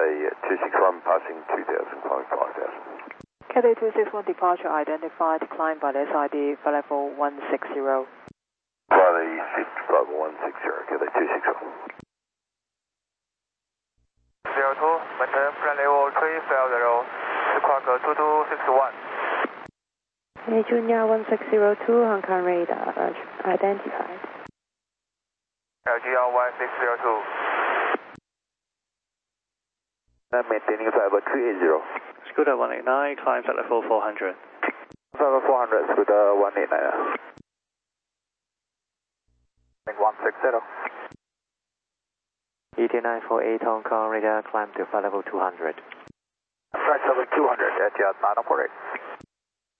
Cathay 261 passing 2000, climbing 5000. Cathay 261 departure identified, climb by the SID for level 160. By the shift level 160, Cathay 261. 02, maintain flight level 350, squawk 2261. Hey, Junior 1602, Hong Kong radar identified. LGR 1602. Maintaining flight level 380. Scooter 189, climb flight level 400. Flight level 400, Scooter 189. 160. ET948 Hong Kong radar climb to flight level 200. Flight level 200 at 948.